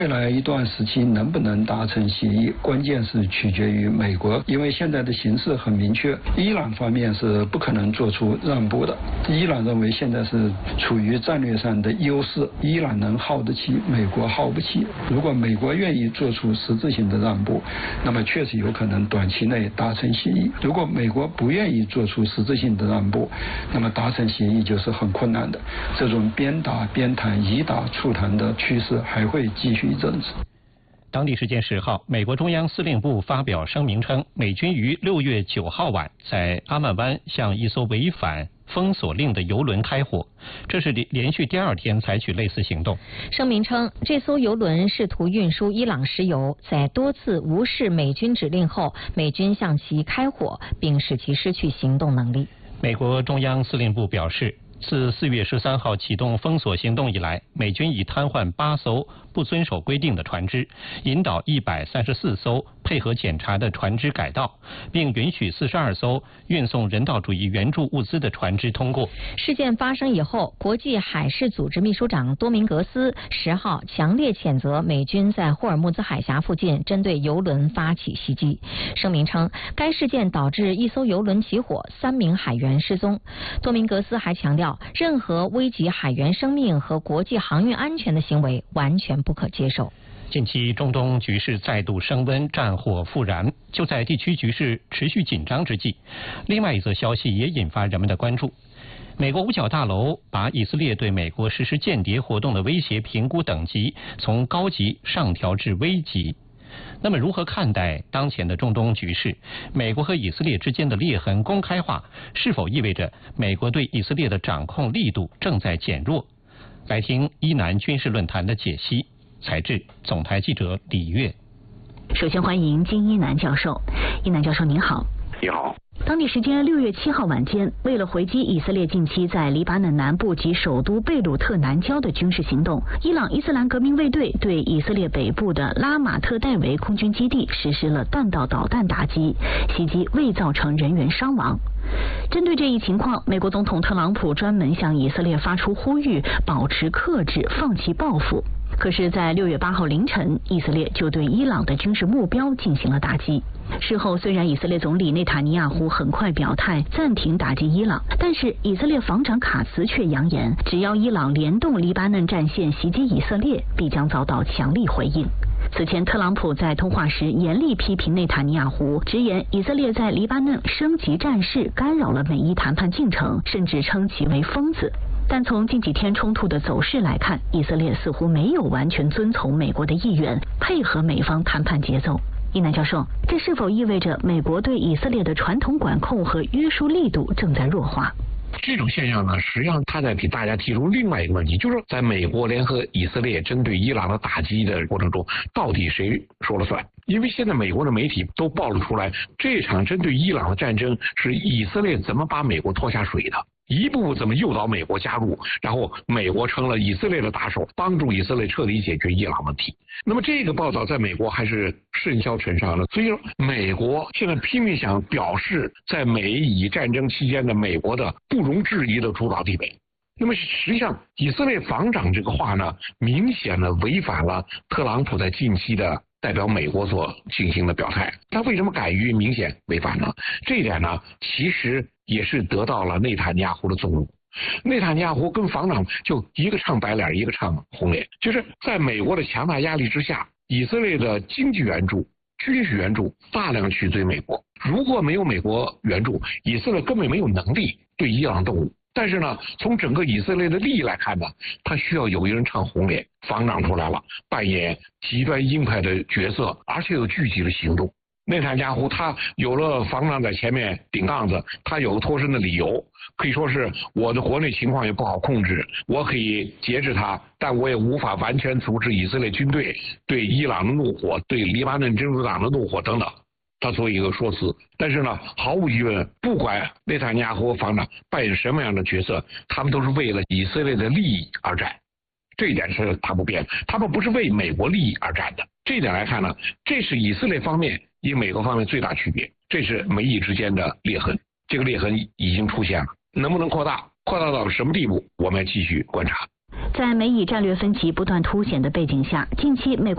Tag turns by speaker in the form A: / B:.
A: 未来一段时期能不能达成协议，关键是取决于美国，因为现在的形势很明确，伊朗方面是不可能做出让步的。伊朗认为现在是处于战略上的优势，伊朗能耗得起，美国耗不起。如果美国愿意做出实质性的让步，那么确实有可能短期内达成协议。如果美国不愿意做出实质性的让步，那么达成协议就是很困难的。这种边打边谈、以打促谈的趋势还会继续一阵子。
B: 当地时间10号，美国中央司令部发表声明称，美军于6月9号晚在阿曼湾向一艘违反封锁令的油轮开火，这是连续第2天采取类似行动。
C: 声明称，这艘油轮试图运输伊朗石油，在多次无视美军指令后，美军向其开火，并使其失去行动能力。
B: 美国中央司令部表示，自4月13号启动封锁行动以来，美军已瘫痪8艘不遵守规定的船只，引导134艘配合检查的船只改道，并允许42艘运送人道主义援助物资的船只通过。
C: 事件发生以后，国际海事组织秘书长多明格斯10号强烈谴责美军在霍尔木兹海峡附近针对油轮发起袭击。声明称，该事件导致一艘油轮起火，3名海员失踪。多明格斯还强调，任何危及海员生命和国际航运安全的行为完全不可接受。
B: 近期中东局势再度升温，战火复燃。就在地区局势持续紧张之际，另外一则消息也引发人们的关注。美国五角大楼把以色列对美国实施间谍活动的威胁评估等级从高级上调至危级。那么如何看待当前的中东局势？美国和以色列之间的裂痕公开化，是否意味着美国对以色列的掌控力度正在减弱？来听伊南军事论坛的解析。采制总台记者李月。
D: 首先欢迎金一南教授。一南教授您好。
E: 你好。
D: 当地时间6月7号晚间，为了回击以色列近期在黎巴嫩南部及首都贝鲁特南郊的军事行动，伊朗伊斯兰革命卫队对以色列北部的拉马特戴维空军基地实施了弹道导弹打击，袭击未造成人员伤亡。针对这一情况，美国总统特朗普专门向以色列发出呼吁，保持克制，放弃报复。可是，在6月8号凌晨，以色列就对伊朗的军事目标进行了打击。事后，虽然以色列总理内塔尼亚胡很快表态暂停打击伊朗，但是以色列防长卡茨却扬言，只要伊朗联动黎巴嫩战线袭击以色列，必将遭到强力回应。此前，特朗普在通话时严厉批评内塔尼亚胡，直言以色列在黎巴嫩升级战事，干扰了美伊谈判进程，甚至称其为疯子。但从近几天冲突的走势来看，以色列似乎没有完全遵从美国的意愿，配合美方谈判节奏。伊南教授，这是否意味着美国对以色列的传统管控和约束力度正在弱化？
E: 这种现象呢，实际上它在给大家提出另外一个问题，就是在美国联合以色列针对伊朗的打击的过程中，到底谁说了算？因为现在美国的媒体都暴露出来，这场针对伊朗的战争是以色列怎么把美国拖下水的，一步步怎么诱导美国加入，然后美国成了以色列的打手，帮助以色列彻底解决伊朗问题。那么这个报道在美国还是甚嚣尘上的，所以说美国现在拼命想表示在美以战争期间的美国的不容置疑的主导地位。那么实际上以色列防长这个话呢，明显的违反了特朗普在近期的代表美国所进行的表态。他为什么敢于明显违反呢？这一点呢，其实也是得到了内塔尼亚胡的纵容。内塔尼亚胡跟防长就一个唱白脸，一个唱红脸，就是在美国的强大压力之下，以色列的经济援助、军事援助大量取自于美国。如果没有美国援助，以色列根本没有能力对伊朗动武。但是呢，从整个以色列的利益来看呢，他需要有一人唱红脸，防长出来了，扮演极端鹰派的角色，而且有具体的行动。内塔尼亚胡他有了防长在前面顶杠子，他有脱身的理由，可以说是我的国内情况也不好控制，我可以节制他，但我也无法完全阻止以色列军队对伊朗的怒火，对黎巴嫩真主党的怒火等等。他做一个说辞，但是呢，毫无疑问，不管内塔尼亚胡防长扮演什么样的角色，他们都是为了以色列的利益而战，这一点是他不变的，他们不是为美国利益而战的。这一点来看呢，这是以色列方面与美国方面最大区别，这是美以之间的裂痕，这个裂痕已经出现了，能不能扩大到什么地步，我们要继续观察。
D: 在美以战略分歧不断凸显的背景下，近期美国